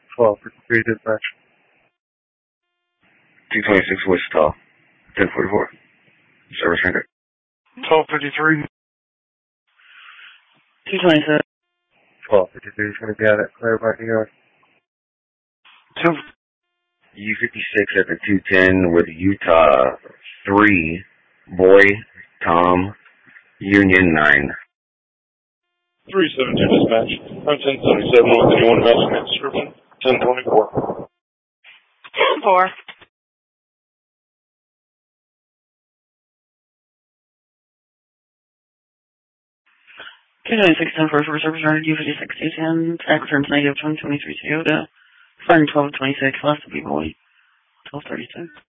1253 dispatch. 226 Wichita, 1044. Service center. 1253. 227. 1253 is going to be out at Claremont, New York. U56 at the 210 with Utah 3, Boy, Tom, Union 9. 372 dispatch. I'm 1077 with anyone else in description. 1024. 4. 226 10 for service runner U56 210. Track returns negative 2023 Toyota. Firing 1226. Last to be Boy. 1236.